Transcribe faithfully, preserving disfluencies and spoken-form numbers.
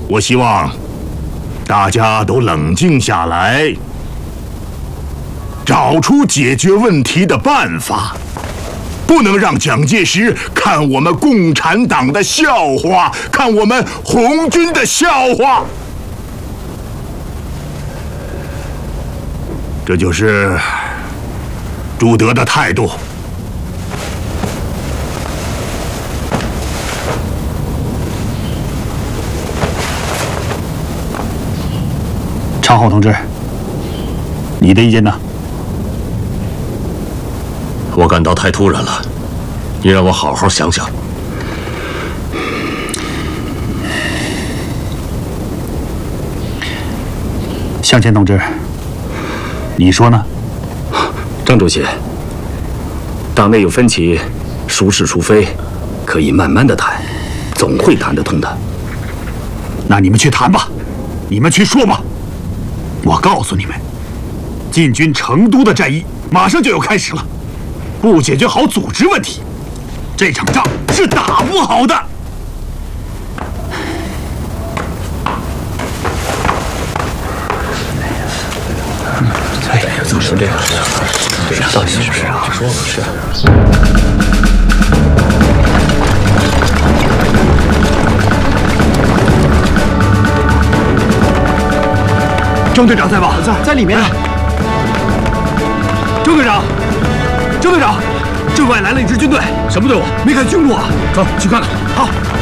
我希望大家都冷静下来，找出解决问题的办法。不能让蒋介石看我们共产党的笑话，看我们红军的笑话。这就是朱德的态度。 常浩同志，你的意见呢？ 我感到太突然了，你让我好好想想。 向前同志，你说呢？ 张主席，党内有分歧，孰是孰非，可以慢慢的谈，总会谈得通的。 那你们去谈吧，你们去说吧。我告诉你们，进军成都的战役马上就要开始了。不解决好组织问题，这场仗是打不好的。 哎呀，怎么是这样？对呀，到底是不是啊？说吧，是。 张队长在吗？ 在，在里面。 张队长。张队长，镇外来了一支军队， 什么队伍？ 没看清楚啊！ 走，去看看。 好。